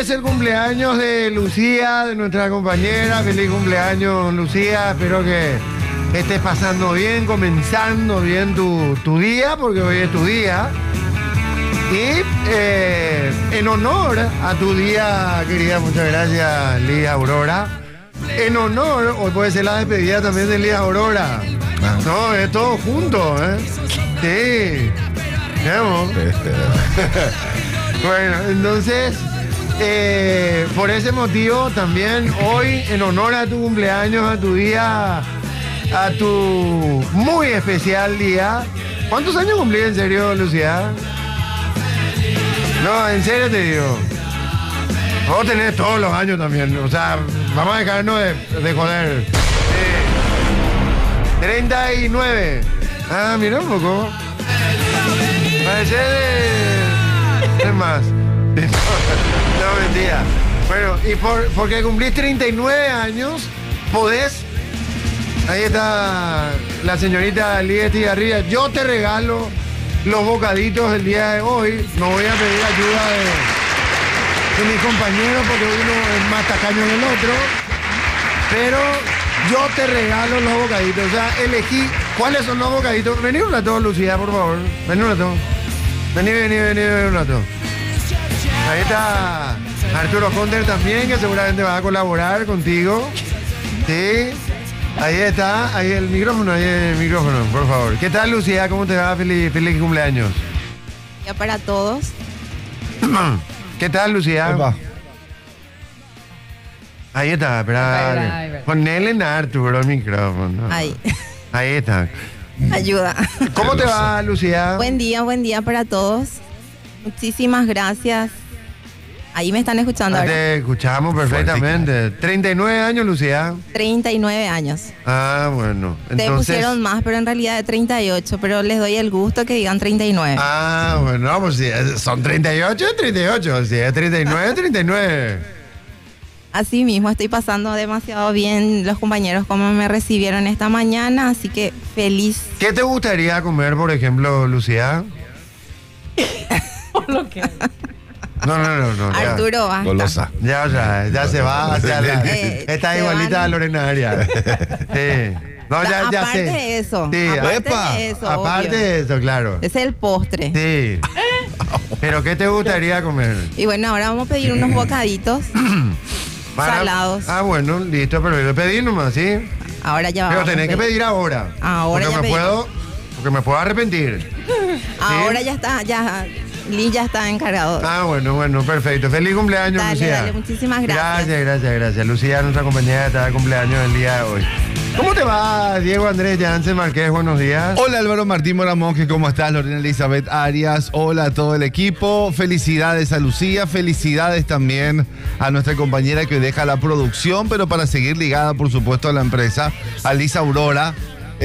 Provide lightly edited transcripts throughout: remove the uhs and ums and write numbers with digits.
es el cumpleaños de Lucía, de nuestra compañera. Feliz cumpleaños, Lucía. Espero que estés pasando bien, comenzando bien tu día, porque hoy es tu día. Y en honor a tu día, querida, muchas gracias, Lidia Aurora. En honor, hoy puede ser la despedida también de Lidia Aurora. No, es todo junto, ¿eh? Sí. Veamos. Bueno, entonces, por ese motivo también hoy, en honor a tu cumpleaños, a tu día, a tu muy especial día. ¿Cuántos años cumplí en serio, Lucía? No, en serio te digo. Vos tenés todos los años también. O sea, vamos a dejarnos de joder. 39. Ah, mira un poco. Parece de más. No, mentira. Bueno, y porque cumplís 39 años, podés. Ahí está la señorita Lidia Estigarribia. Yo te regalo los bocaditos del día de hoy. No voy a pedir ayuda de mis compañeros porque uno es más tacaño que el otro. Pero yo te regalo los bocaditos. O sea, elegí cuáles son los bocaditos. Vení un rato, Lucía, por favor. Vení un rato. Vení un rato. Ahí está Arturo Conter también, que seguramente va a colaborar contigo. Sí. Ahí está, ahí el micrófono, por favor. ¿Qué tal, Lucía? ¿Cómo te va? Feliz cumpleaños. Ya para todos. ¿Qué tal, Lucía? Epa. Ahí está, espera. Ponele en Arturo el micrófono. Ahí. Ahí está. Ayuda. ¿Cómo te va, Lucía? Buen día para todos. Muchísimas gracias. Ahí me están escuchando ahora. Te escuchamos perfectamente. 39 años, Lucía. 39 años. Ah, bueno. Te pusieron más, pero en realidad de 38. Pero les doy el gusto que digan 39. Ah, bueno, pues si son 38, 38. Si es 39, 39. Así mismo, estoy pasando demasiado bien los compañeros como me recibieron esta mañana, así que feliz. ¿Qué te gustaría comer, por ejemplo, Lucía? Por lo que... No. Arturo, basta. Golosa. Ya se va hacia la... Está igualita a Lorena Arias. Sí. No, ya aparte sé. De eso. Sí, aparte de eso, claro. Es el postre. Sí. Pero ¿qué te gustaría comer? Y bueno, ahora vamos a pedir unos bocaditos salados. Ah, bueno, listo, pero pedir nomás, ¿sí? Ahora ya vamos. Pero tenés que pedir ahora. Ahora porque me puedo arrepentir. Ahora ¿sí? ya está, Liz ya está encargado. Ah, bueno, perfecto. Feliz cumpleaños, Lucía. Dale, muchísimas gracias. Gracias. Lucía, nuestra compañera, está de cumpleaños el día de hoy. ¿Cómo te va, Diego Andrés Jansen Marqués? Buenos días. Hola, Álvaro Martín Moramonje, ¿cómo estás? Lorena Elizabeth Arias, hola a todo el equipo. Felicidades a Lucía, felicidades también a nuestra compañera que hoy deja la producción, pero para seguir ligada, por supuesto, a la empresa, a Lidia Aurora.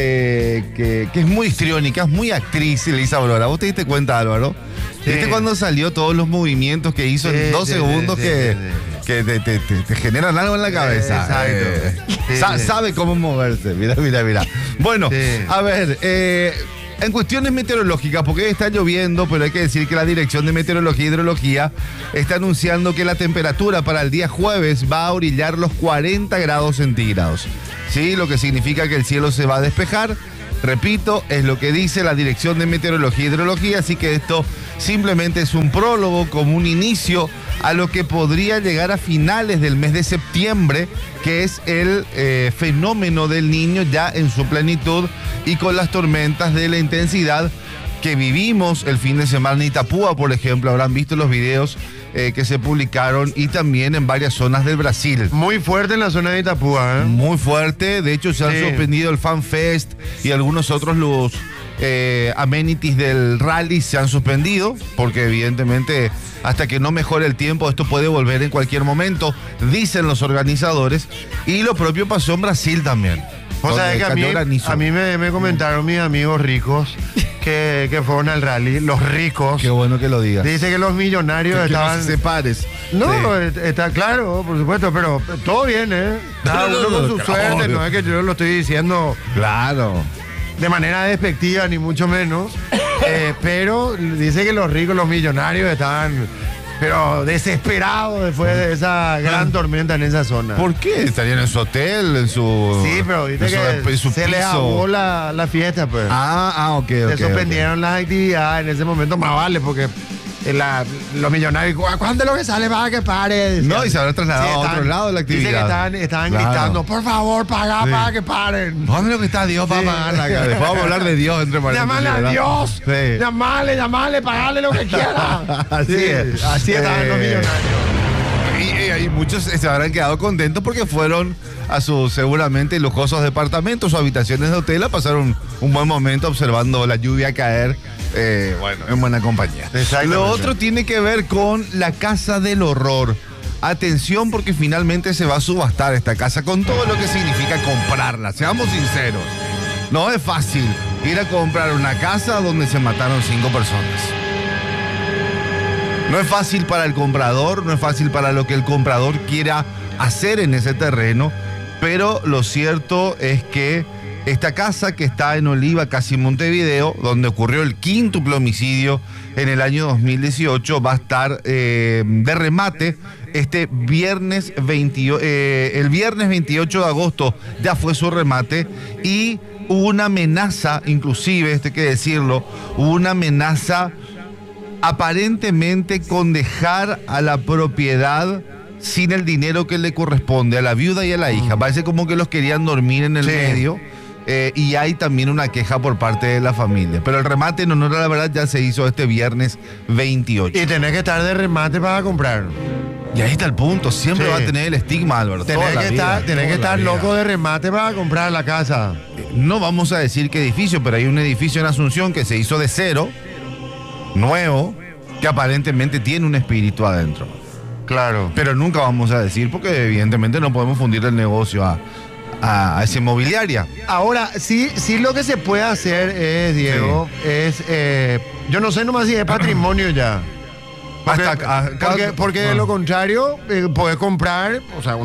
Que es muy histriónica, es muy actriz, Lidia Aurora. ¿Vos te diste cuenta, Álvaro? Sí. ¿Viste cuando salió todos los movimientos que hizo en 2 segundos que te generan algo en la cabeza? Exacto. Sabe cómo moverse. Mira. Bueno, a ver, en cuestiones meteorológicas, porque hoy está lloviendo, pero hay que decir que la Dirección de Meteorología y Hidrología está anunciando que la temperatura para el día jueves va a orillar los 40 grados centígrados. ¿Sí? Lo que significa que el cielo se va a despejar. Repito, es lo que dice la Dirección de Meteorología y Hidrología, así que esto simplemente es un prólogo, como un inicio a lo que podría llegar a finales del mes de septiembre, que es el fenómeno del Niño ya en su plenitud y con las tormentas de la intensidad que vivimos el fin de semana en Itapúa, por ejemplo. Habrán visto los videos que se publicaron y también en varias zonas del Brasil. Muy fuerte en la zona de Itapúa, ¿eh? Muy fuerte, de hecho se han suspendido el Fan Fest y algunos otros los amenities del rally se han suspendido, porque evidentemente hasta que no mejore el tiempo esto puede volver en cualquier momento, dicen los organizadores, y lo propio pasó en Brasil también. O sea, que a mí me comentaron mis amigos ricos que fueron al rally, los ricos. Qué bueno que lo digas. Dice que los millonarios estaban... No se separes. No, sí. Está claro, por supuesto, pero todo bien, ¿eh? Cada uno con su suerte, no es que yo lo estoy diciendo... Claro. De manera despectiva, ni mucho menos. Pero dice que los ricos, los millonarios estaban pero desesperado después de esa gran tormenta en esa zona. ¿Por qué? Estarían en su hotel, en su... Sí, pero viste que su se les acabó la fiesta, pues. Ok. Se suspendieron las actividades en ese momento, más vale, porque los millonarios, ¿cuánto es lo que sale para que pare? Decían. No, y se habrán trasladado a otro lado de la actividad. Dice que estaban gritando, por favor, paga para que paren. ¿Dónde lo que está Dios para pagar acá? Después vamos a hablar de Dios entre paréntesis. Llamale a Dios. Sí. Llamale, pagale lo que quiera. Así es. Así estaban los millonarios. Y muchos se habrán quedado contentos porque fueron a sus seguramente lujosos departamentos o habitaciones de hotel a pasar un buen momento observando la lluvia caer, en buena compañía. Lo otro tiene que ver con la Casa del Horror. Atención porque finalmente se va a subastar esta casa con todo lo que significa comprarla. Seamos sinceros, no es fácil ir a comprar una casa donde se mataron 5 personas. No es fácil para el comprador, no es fácil para lo que el comprador quiera hacer en ese terreno, pero lo cierto es que esta casa que está en Oliva, casi Montevideo, donde ocurrió el quíntuple homicidio en el año 2018, va a estar de remate este viernes el viernes 28 de agosto ya fue su remate y hubo una amenaza, inclusive, hay que decirlo, hubo una amenaza aparentemente con dejar a la propiedad sin el dinero que le corresponde a la viuda y a la hija. Parece como que los querían dormir en el medio. Y hay también una queja por parte de la familia. Pero el remate, en honor a la verdad, ya se hizo este viernes 28. Y tenés que estar de remate para comprar. Y ahí está el punto. Siempre va a tener el estigma, Álvaro. Tenés que estar loco de remate para comprar la casa. No vamos a decir qué edificio, pero hay un edificio en Asunción que se hizo de cero, nuevo, que aparentemente tiene un espíritu adentro. Claro. Pero nunca vamos a decir, porque evidentemente no podemos fundir el negocio a esa inmobiliaria. Ahora, sí lo que se puede hacer es, Diego, yo no sé nomás si es patrimonio ya. Porque de lo contrario, puedes comprar, o sea,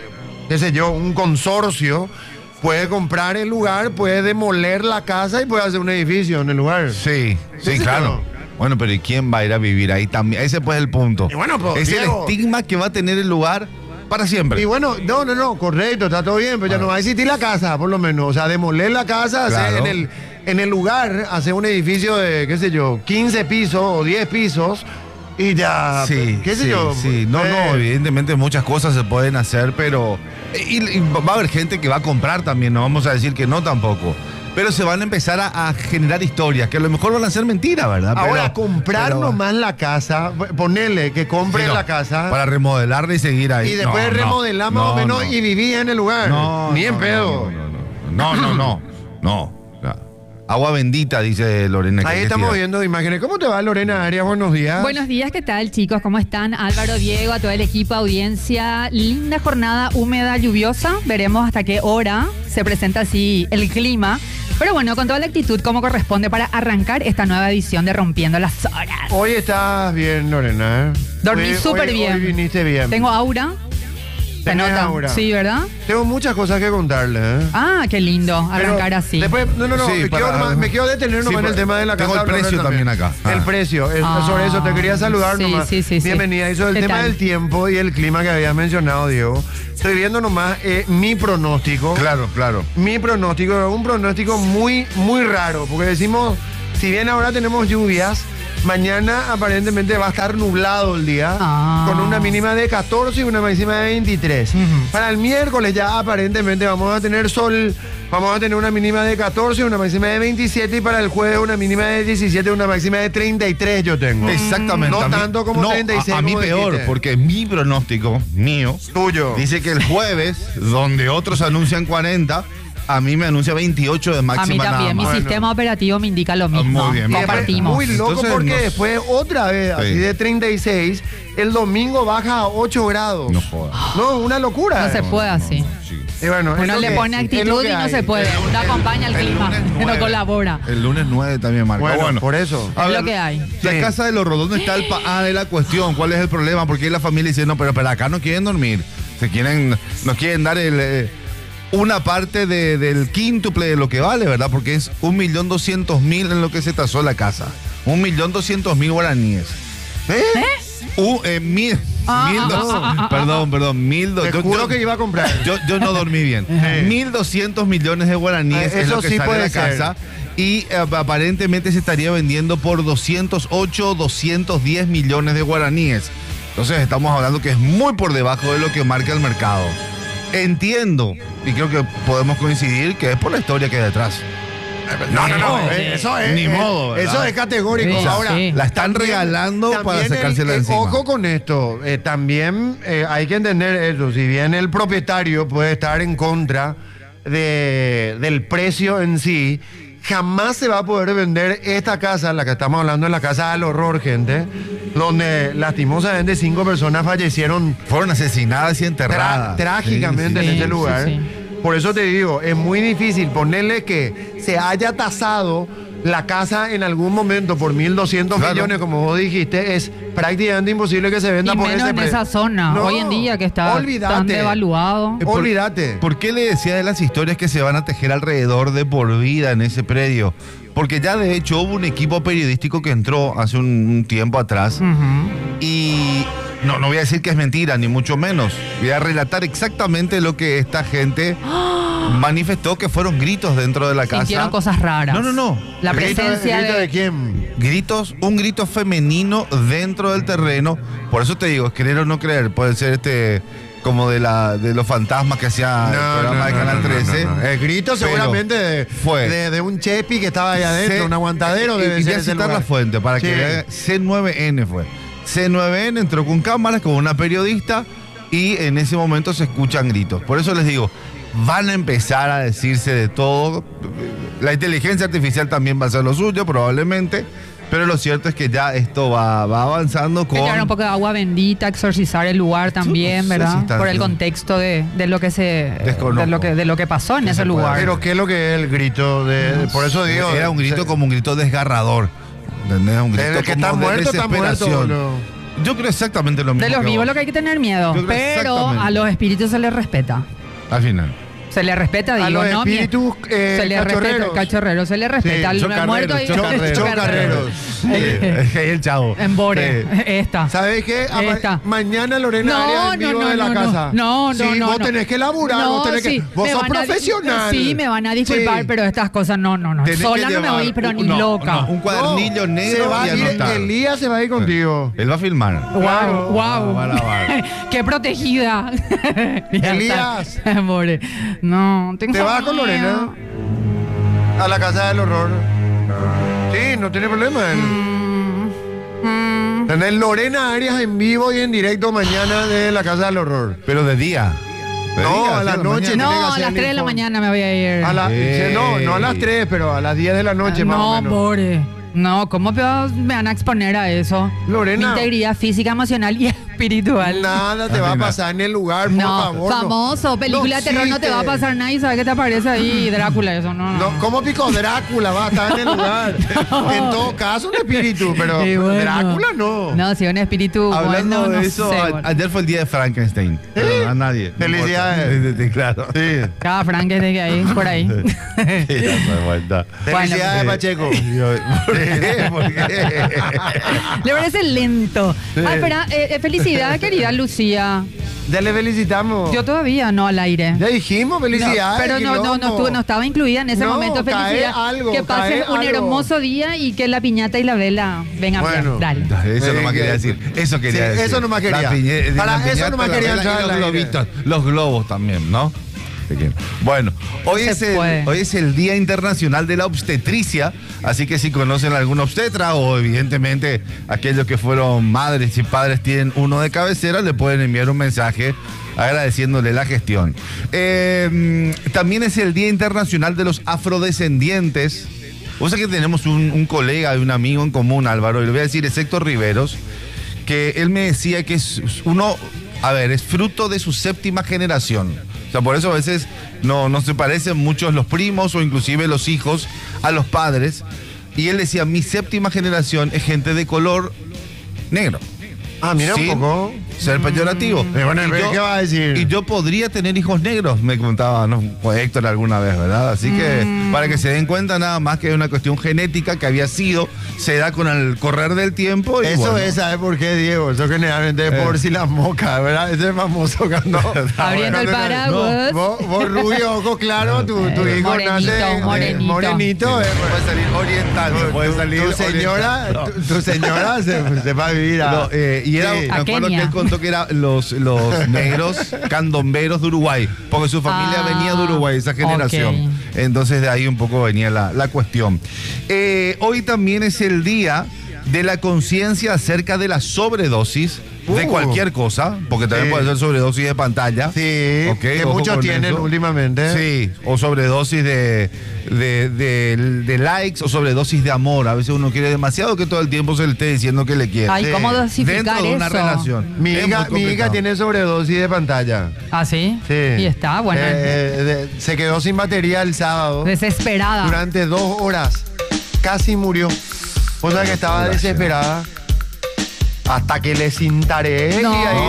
un consorcio, puede comprar el lugar, puede demoler la casa y puede hacer un edificio en el lugar. Sí, claro. Bueno, pero ¿y quién va a ir a vivir ahí también? Ese pues es el punto. Y bueno, pues, es Diego, el estigma que va a tener el lugar para siempre. Y bueno, no, correcto, está todo bien, pero ya no va a existir la casa, por lo menos. O sea, demoler la casa, claro, hacer en el lugar, hacer un edificio de, 15 pisos o 10 pisos y ya, Sí, no, evidentemente muchas cosas se pueden hacer, pero y va a haber gente que va a comprar también, no vamos a decir que no tampoco. Pero se van a empezar a generar historias, que a lo mejor van a ser mentiras, ¿verdad? Ahora, comprar nomás la casa, ponerle que compren la casa. Para remodelarla y seguir ahí. Y después remodelar más o menos y vivir en el lugar. Ni en pedo. No. Agua bendita, dice Lorena. Ahí estamos viendo imágenes. ¿Cómo te va, Lorena Arias? Buenos días. Buenos días, ¿qué tal, chicos? ¿Cómo están? Álvaro, Diego, a todo el equipo, audiencia. Linda jornada húmeda, lluviosa. Veremos hasta qué hora se presenta así el clima. Pero bueno, con toda la actitud como corresponde para arrancar esta nueva edición de Rompiendo las Horas. Hoy estás bien, Lorena. Dormí súper bien. Hoy viniste bien. Tengo aura. Se nota. Aura. Sí, ¿verdad? Tengo muchas cosas que contarle. Ah, qué lindo arrancar así. Después, no. Sí, me quiero detener nomás en el tema de la casa. Tengo el precio también acá. El precio. Sobre eso te quería saludar nomás. Sí. Bienvenida. Eso del tema del tiempo y el clima que habías mencionado, Diego. Estoy viendo nomás mi pronóstico. Claro. Mi pronóstico es un pronóstico muy, muy raro. Porque decimos, si bien ahora tenemos lluvias, mañana aparentemente va a estar nublado el día, con una mínima de 14 y una máxima de 23. Para el miércoles ya aparentemente vamos a tener sol, vamos a tener una mínima de 14 y una máxima de 27, y para el jueves una mínima de 17 y una máxima de 33 yo tengo. Exactamente. No tanto como 36. A mí peor, dijiste. porque mi pronóstico, mío, tuyo, dice que el jueves, donde otros anuncian 40, a mí me anuncia 28 de máxima. A mí también, mi sistema operativo me indica lo mismo. Muy bien. Compartimos. Muy loco. Entonces, porque después otra vez, así de 36, el domingo baja a 8 grados. No jodas. No, una locura. No se puede así. Y bueno, uno le pone actitud y no se puede. Uno acompaña al clima, no colabora. El lunes 9 también marca. Bueno, por eso. Es lo que hay. La casa de los Horror, ¿dónde está de la cuestión? ¿Cuál es el problema? Porque la familia dice, no, pero acá no quieren dormir. Nos quieren dar una parte del quíntuple de lo que vale, ¿verdad? Porque es 1.200.000 en lo que se tasó la casa. 1.200.000 guaraníes. Perdón, 1.200. Te juro que iba a comprar. Yo no dormí bien. 1.200 millones de guaraníes es Eso lo que sí sale puede de la casa. Y aparentemente se estaría vendiendo por 208, 210 millones de guaraníes. Entonces estamos hablando que es muy por debajo de lo que marca el mercado. Entiendo, y creo que podemos coincidir, que es por la historia que hay detrás. No. Eso es. Ni modo, ¿verdad? Eso es categórico. Sí, Ahora, sí. La están regalando para sacársela encima. Ojo con esto. También hay que entender eso. Si bien el propietario puede estar en contra del precio en sí, jamás se va a poder vender esta casa, la que estamos hablando, es la casa del horror, gente, donde lastimosamente 5 personas fallecieron. Fueron asesinadas y enterradas. Trágicamente Sí, en sí. ese lugar. Sí. Por eso te digo, es muy difícil ponerle que se haya tasado la casa en algún momento por 1.200 Claro. millones, como vos dijiste, es prácticamente imposible que se venda Y por menos ese en precio. esa zona, No, hoy en día que está olvídate. tan devaluado. Olvídate. ¿Por qué le decía de las historias que se van a tejer alrededor de por vida en ese predio? Porque ya de hecho hubo un equipo periodístico que entró hace un tiempo atrás y no voy a decir que es mentira, ni mucho menos. Voy a relatar exactamente lo que esta gente manifestó, que fueron gritos dentro de la casa. Sintieron cosas raras. No. La presencia ¿Grito de de... quién? Un grito femenino dentro del terreno. Por eso te digo, creer o no creer, puede ser como de los fantasmas que hacía el programa de Canal 13. no. El grito Pero seguramente fue. de un chepi que estaba ahí adentro, un aguantadero debe y ser voy a ese citar lugar. la fuente para Sí. que vean. C9N fue. C9N entró con cámaras, con una periodista, y en ese momento se escuchan gritos. Por eso les digo, van a empezar a decirse de todo. La inteligencia artificial también va a hacer lo suyo, probablemente. Pero lo cierto es que ya esto va avanzando con... Echar un poco de agua bendita, exorcizar el lugar también, no sé ¿verdad? si está Por el haciendo. contexto de lo que se Desconozco. de lo que pasó en Que ese se pueda lugar. Pero ¿qué es lo que es el grito? Por eso digo... Era un grito como un grito desgarrador. ¿Entendés? Un grito El que como está de muerto, está muerto. desesperación. boludo. Yo creo exactamente lo mismo. De los que vivos vos. lo que hay que tener miedo, Yo creo pero exactamente. a los espíritus se les respeta. Al final. Se le respeta, digo, A los ¿no? espíritus Se le respeta, cachorreros. cachorrero, se le respeta. Sí, Al muerto ahí. chocarreros. Sí, ahí el chavo. En Bore, Sí. esta. ¿Sabes qué? Esta. Mañana Lorena No, Arias en vivo de la casa. No, Sí, no. vos tenés que laburar, No, vos tenés sí, que... Vos me sos van a- profesional. Sí, me van a disculpar, Sí. pero estas cosas no. Tenés Sola que no me llevar voy, pero ni no, loca. no, un cuadernillo No, negro se va a y ir, anotar. Elías se va a ir contigo. Él va a filmar. Claro. Wow. Va a lavar. Qué protegida. Ya Elías. está. More. No, tengo ¿Te vas con miedo. Lorena? A la casa del horror. Sí, no tiene problema. Tenés Lorena Arias en vivo y en directo mañana de la casa del horror. Pero de día. De No, día, a la sí, noche. mañana. No, Tiene que a hacer las el 3 de la informe. mañana me voy a ir. No a las 3, pero a las 10 de la noche más o No, menos. Bore. No, ¿cómo me van a exponer a eso? Lorena. Mi integridad física, emocional y espiritual. Nada te va a pasar en el lugar, por No, favor. famoso, película No de terror, no te va a existe. pasar nada y sabes que te aparece ahí Drácula, eso no. No, ¿cómo pico Drácula va a estar en el lugar? En todo caso, un espíritu, pero Y bueno. Drácula no. No, si un espíritu Hablando bueno, no de eso, sé, bueno. ayer fue el día de Frankenstein. Pero a nadie. no Felicidades. importa. Sí, claro. Sí. Cada Frank es de que ahí, por ahí. Sí, no me vuelta. Felicidades, Bueno, Pacheco. ¿Por qué? ¿Por qué? Le parece lento. Ah, espera, felicidad, querida Lucía. Ya le felicitamos. Yo todavía no al aire. Ya dijimos felicidades. Pero no estaba incluida en ese No, momento. cae Felicidad. algo, que pases cae un algo. hermoso día y que la piñata y la vela vengan Bueno. bien. Dale. Eso no me quería decir. Eso quería Sí, decir. eso no me quería. La Para la eso piñata, no me la quería vela y entrar al los aire. globitos. Los globos también, ¿no? Bueno, hoy Se es el Día Internacional de la Obstetricia, así que si conocen a algún obstetra o evidentemente aquellos que fueron madres y padres tienen uno de cabecera, le pueden enviar un mensaje agradeciéndole la gestión. También es el Día Internacional de los Afrodescendientes. Vos sabés que tenemos un colega y un amigo en común, Álvaro, y le voy a decir, es Héctor Riveros, que él me decía que es fruto de su séptima generación. O sea, por eso a veces no se parecen muchos los primos o inclusive los hijos a los padres. Y él decía, mi séptima generación es gente de color negro. Ah, mira un poco. ser peyorativo. Bueno, ¿qué va a decir? Y yo podría tener hijos negros, me contaba, ¿no? Héctor alguna vez, ¿verdad? Así que para que se den cuenta nada más que es una cuestión genética que había sido, se da con el correr del tiempo. Y eso bueno. es, ¿sabes por qué, Diego? Eso generalmente es por si las mocas, ¿verdad? Ese es famoso cuando... Abriendo el paraguas. No, vos rubio, ojo claro, tu hijo morenito, nace morenito. Puede salir oriental, puede salir Tu señora se va a vivir a... y era, me acuerdo que él contó que eran los negros candomberos de Uruguay, porque su familia venía de Uruguay, esa generación. Okay. Entonces de ahí un poco venía la cuestión. Hoy también es el día de la conciencia acerca de la sobredosis de cualquier cosa, porque también puede ser sobredosis de pantalla. Sí, okay, que muchos tienen eso. Últimamente. Sí, o sobredosis de likes o sobredosis de amor. A veces uno quiere demasiado que todo el tiempo se le esté diciendo que le quiere. Ay, ¿cómo dosificar dentro de una eso? relación. Mi hija tiene sobredosis de pantalla. ¿Ah, sí? Sí. Y está, bueno. Se quedó sin batería el sábado. Desesperada. Durante 2 horas. Casi murió. O sea que estaba desesperada. Hasta que le cintaré No. y ahí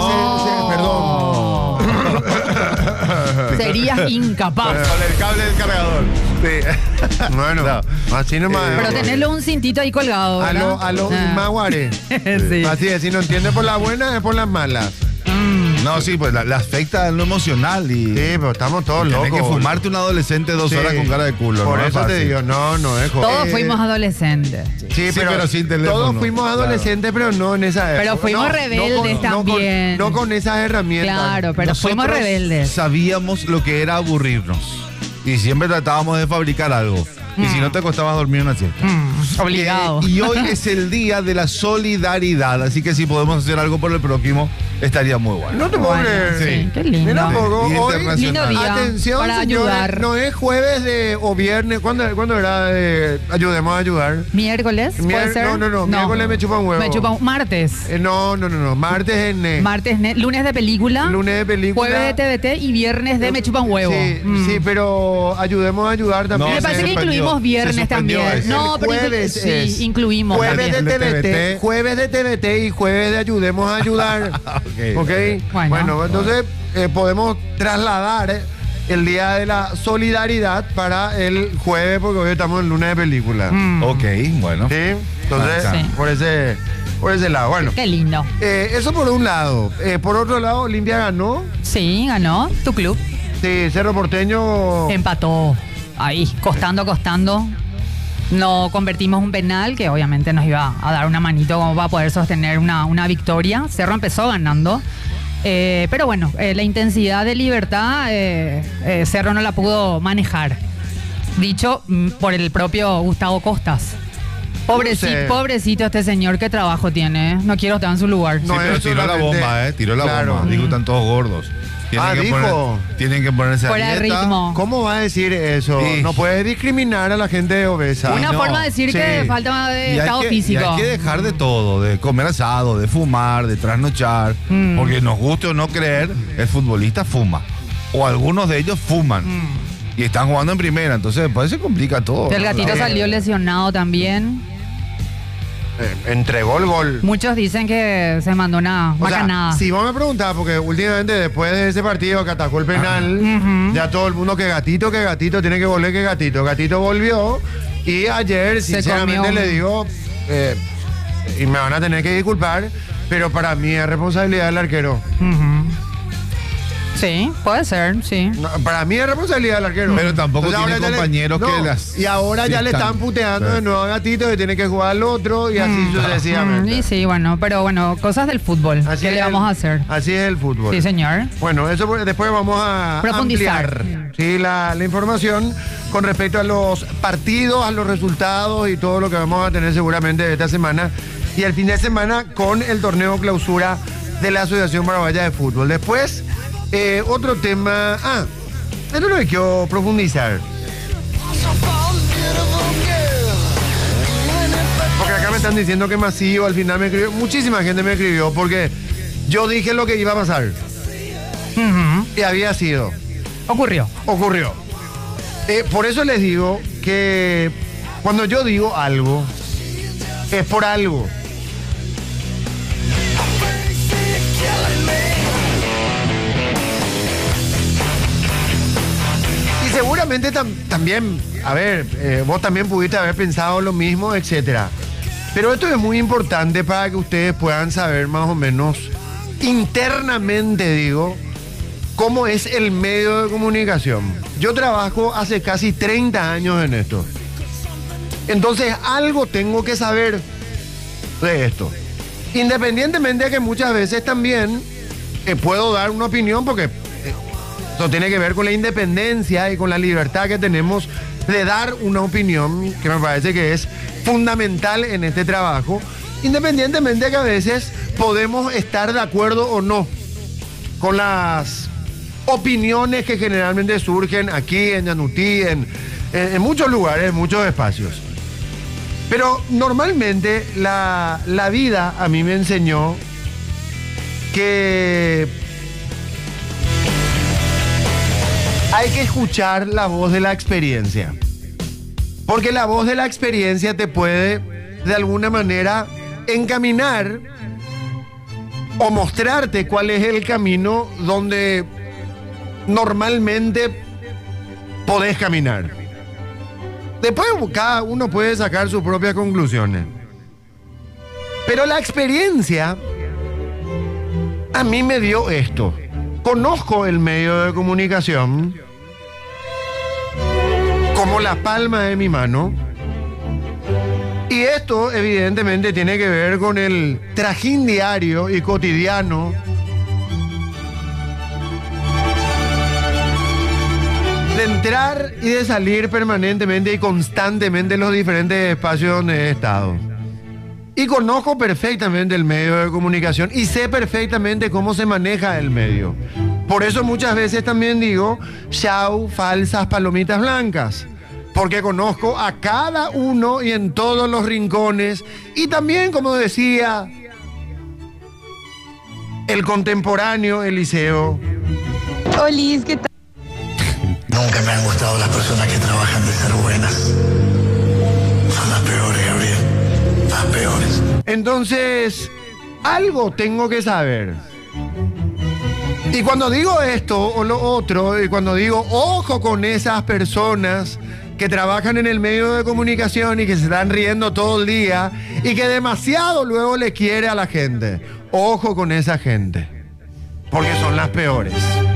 perdón. Serías incapaz. Con el cable del cargador. Sí. Bueno, así nomás. Pero tenerlo un cintito ahí colgado, ¿verdad? A lo Maguare. Sí. Así es, si no entiende por las buenas, es por las malas. No, sí, pues le afecta en lo emocional y... Sí, pero estamos todos locos. Tienes que fumarte un adolescente 2 horas con cara de culo. Por no eso es te fácil. digo, no es joder. Todos fuimos adolescentes. Sí, pero sin teléfono. todos fuimos adolescentes, pero no en esa época. Pero fuimos rebeldes también. No con esas herramientas. Claro, pero Nosotros fuimos rebeldes. sabíamos lo que era aburrirnos. Y siempre tratábamos de fabricar algo. Y si no te costaba dormir una siesta. Obligado. Y hoy es el día de la solidaridad. Así que si podemos hacer algo por el prójimo, estaría muy bueno. No te puedo creer. Sí, qué lindo. Mira un poco, Día hoy, internacional. Lindo día atención, para señores, ayudar. no es jueves o viernes. ¿Cuándo era de ayudemos a ayudar? ¿Miércoles? ¿Puede ser? No, miércoles me chupa un huevo. Me chupa un... Martes. No, martes es Martes, lunes de película. Lunes de película. Jueves de TVT y viernes de me chupa un huevo. Sí, pero ayudemos a ayudar también. No, Me parece se que suspendió, incluimos se viernes suspendió también. ese. No, pero Jueves sí, es. incluimos Jueves también. de jueves de TVT y jueves de ayudemos a ayudar. ¿Ok? Bueno, entonces podemos trasladar el día de la solidaridad para el jueves, porque hoy estamos en lunes de película. Ok, bueno. ¿Sí? Entonces, Sí. por ese lado. Bueno, Qué lindo. eso por un lado. Por otro lado, Olimpia ganó. Sí, ganó tu club. Sí, Cerro Porteño. Empató. Ahí, costando. No convertimos un penal que obviamente nos iba a dar una manito como para poder sostener una victoria. Cerro empezó ganando. Pero bueno, la intensidad de Libertad, Cerro no la pudo manejar. Dicho por el propio Gustavo Costas. Pobrecito este señor, qué trabajo tiene. No quiero estar en su lugar. Sí, pero es tiró la solamente- bomba, tiró la Claro. bomba. Digo, están todos gordos. Dijo. Tienen que ponerse a Fuera de dieta. ritmo. ¿Cómo va a decir eso? Sí. No puede discriminar a la gente obesa. Una no, forma de decir sí. que falta de Y hay estado que- físico. Y hay que dejar de todo, de comer asado, de fumar, de trasnochar. Porque nos guste o no creer, el futbolista fuma. O algunos de ellos fuman. Y están jugando en primera, entonces después se complica todo. El gatito Sí. salió lesionado también. Entregó el gol. Muchos dicen que se mandó una O sea, macanada. si vos me preguntás, porque últimamente después de ese partido que atacó el penal, ya todo el mundo que gatito, tiene que volver que gatito. Gatito volvió y ayer, Se sinceramente, comió un- le digo, y me van a tener que disculpar, pero para mí es responsabilidad del arquero. Sí, puede ser, sí. No, para mí es responsabilidad del arquero. Pero tampoco Entonces, tiene ahora ya compañeros que las Y ahora ya le asistan. están puteando de nuevo a Gatito, que tiene que jugar al otro y así sucesivamente. Y sí, bueno, pero bueno, cosas del fútbol. Así ¿Qué es le vamos a hacer? Así es el fútbol. Sí, señor. Bueno, eso después vamos a Profundizar. ampliar, sí, la información con respecto a los partidos, a los resultados y todo lo que vamos a tener seguramente esta semana y el fin de semana con el torneo clausura de la Asociación Paraguaya de Fútbol. Después, otro tema... esto es lo que quiero profundizar. Porque acá me están diciendo que masivo, al final me escribió, muchísima gente me escribió porque yo dije lo que iba a pasar. Y había sido. Ocurrió. Ocurrió. Por eso les digo que cuando yo digo algo, es por algo. seguramente también, a ver, vos también pudiste haber pensado lo mismo, etcétera. Pero esto es muy importante para que ustedes puedan saber más o menos internamente, digo, cómo es el medio de comunicación. Yo trabajo hace casi 30 años en esto. Entonces algo tengo que saber de esto. Independientemente de que muchas veces también puedo dar una opinión, porque esto tiene que ver con la independencia y con la libertad que tenemos de dar una opinión, que me parece que es fundamental en este trabajo, independientemente de que a veces podemos estar de acuerdo o no con las opiniones que generalmente surgen aquí en Yanutí, en muchos lugares, en muchos espacios. Pero normalmente la vida a mí me enseñó que hay que escuchar la voz de la experiencia. Porque la voz de la experiencia te puede, de alguna manera, encaminar o mostrarte cuál es el camino donde normalmente podés caminar. Después cada uno puede sacar sus propias conclusiones. Pero la experiencia a mí me dio esto. Conozco el medio de comunicación como la palma de mi mano. Y esto evidentemente tiene que ver con el trajín diario y cotidiano de entrar y de salir permanentemente y constantemente en los diferentes espacios donde he estado. Y conozco perfectamente el medio de comunicación y sé perfectamente cómo se maneja el medio. Por eso muchas veces también digo, chau, falsas palomitas blancas. Porque conozco a cada uno y en todos los rincones. Y también, como decía el contemporáneo Eliseo. Olis, ¿qué tal? Nunca me han gustado las personas que trabajan de ser buenas. Son las peores, Gabriel. Las peores. Entonces, algo tengo que saber. Y cuando digo esto o lo otro, y cuando digo ojo con esas personas que trabajan en el medio de comunicación y que se están riendo todo el día y que demasiado luego le quiere a la gente, ojo con esa gente, porque son las peores.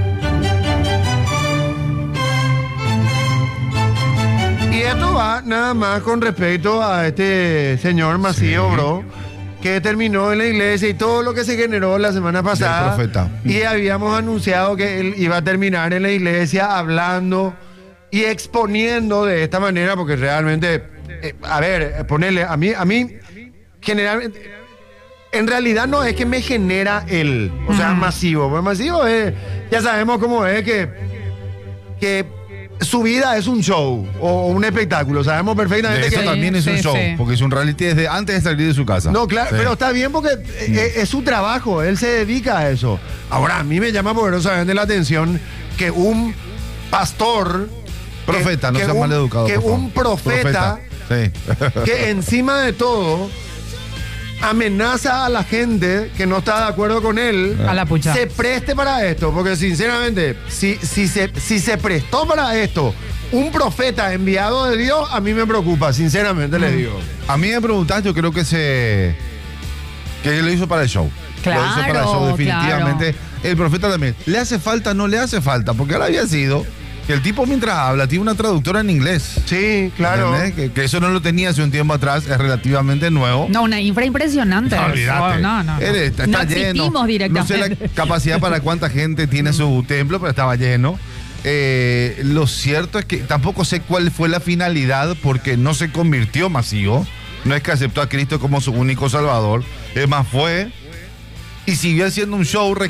Y esto va nada más con respecto a este señor Macío, sí, bro, que terminó en la iglesia y todo lo que se generó la semana pasada. Y habíamos anunciado que él iba a terminar en la iglesia hablando y exponiendo de esta manera, porque realmente, a ver, ponerle, a mí, generalmente, en realidad no es que me genera él, o sea, Masivo. Pues Masivo es, ya sabemos cómo es, que su vida es un show o un espectáculo. Sabemos perfectamente que eso también es un show, porque es un reality desde antes de salir de su casa. No, claro, pero está bien porque es su trabajo, él se dedica a eso. Ahora, a mí me llama poderosamente la atención que un pastor, profeta, no sea mal educado, que un profeta, sí, que encima de todo amenaza a la gente que no está de acuerdo con él, a la pucha, se preste para esto, porque sinceramente, si se prestó para esto un profeta enviado de Dios, a mí me preocupa, sinceramente les digo. A mí me preguntás, yo creo que él lo hizo para el show. Claro, lo hizo para el show, definitivamente. Claro. El profeta también. ¿Le hace falta? No le hace falta, porque ahora había sido que el tipo mientras habla tiene una traductora en inglés. Sí, claro. Que eso no lo tenía hace un tiempo atrás, es relativamente nuevo. No, una infra impresionante. No, olvídate. No. Está no lleno. Directamente. No sé la capacidad para cuánta gente tiene su templo, pero estaba lleno. Lo cierto es que tampoco sé cuál fue la finalidad, porque no se convirtió Masivo. No es que aceptó a Cristo como su único salvador. Es más, fue y siguió haciendo un show